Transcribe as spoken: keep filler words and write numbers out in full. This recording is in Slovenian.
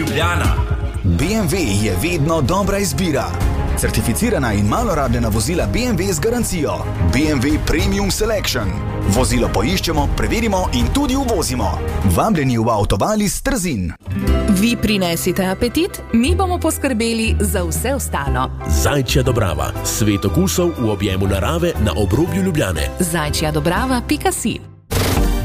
Ljubljana. B M W je vedno dobra izbira. Certificirana in malo rabljena vozila B M W z garancijo. B M W Premium Selection. Vozilo poiščemo, preverimo in tudi uvozimo. Vabljeni v Avtovalis Trzin. Vi prinesite apetit, mi bomo poskrbeli za vse ostalo. Zajčja Dobrava. Svet okusov v objemu narave na obrobju Ljubljane. zajčja dobrava pika si